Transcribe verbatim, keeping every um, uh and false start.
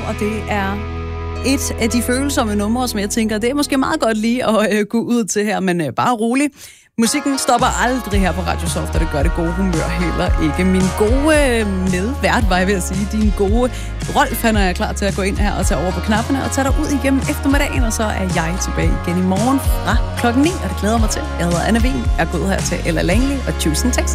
og det er et af de følsomme numre, som jeg tænker, det er måske meget godt lige at øh, gå ud til her, men øh, bare rolig. Musikken stopper aldrig her på Radio Soft, og det gør det gode humør heller ikke. Min gode øh, medvært, var jeg ved at sige, din gode Rolf, han er klar til at gå ind her og tage over på knapperne og tage dig ud igennem eftermiddagen, og så er jeg tilbage igen i morgen fra klokken ni, og det glæder mig til. Jeg hedder Anna Wien, jeg er gået her til Ella Langley og Tusind Texas.